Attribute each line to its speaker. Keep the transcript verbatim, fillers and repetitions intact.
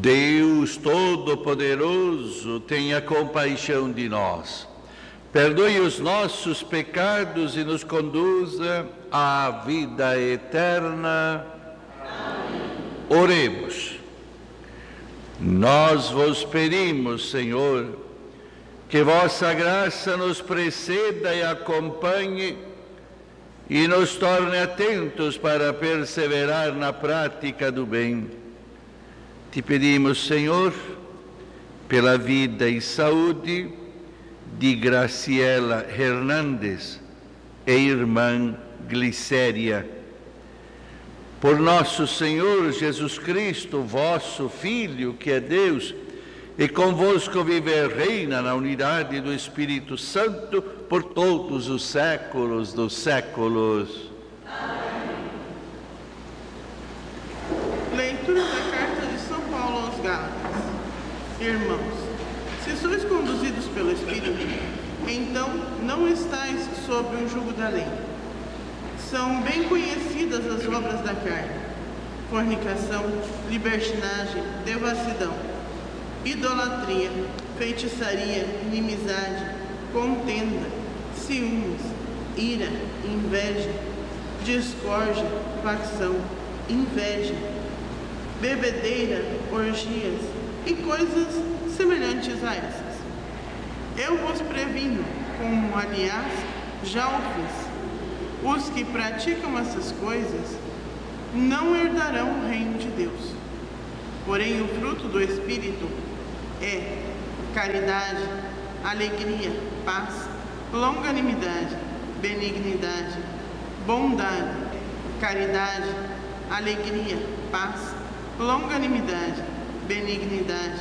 Speaker 1: Deus Todo-Poderoso, tenha compaixão de nós. Perdoe os nossos pecados e nos conduza à vida eterna. Amém. Oremos. Nós vos pedimos, Senhor, que vossa graça nos preceda e acompanhe e nos torne atentos para perseverar na prática do bem. Te pedimos, Senhor, pela vida e saúde de Graciela Hernandes e irmã Glicéria. Por nosso Senhor Jesus Cristo, vosso Filho, que é Deus, e convosco vive e reina na unidade do Espírito Santo por todos os séculos dos séculos.
Speaker 2: Amém. Leitura da Carta de São Paulo aos Gálatas. Irmãos, se sois conduzidos pelo Espírito, então não estáis sob o jugo da lei. São bem conhecidas as obras da carne: fornicação, libertinagem, devassidão, idolatria, feitiçaria, inimizade, contenda, ciúmes, ira, inveja, discórdia, facção, inveja, bebedeira, orgias e coisas semelhantes a essas. Eu vos previno, como aliás já o fiz. Os que praticam essas coisas não herdarão o reino de Deus. Porém, o fruto do Espírito é caridade, alegria, paz, longanimidade, benignidade, bondade, caridade, alegria, paz, longanimidade, benignidade,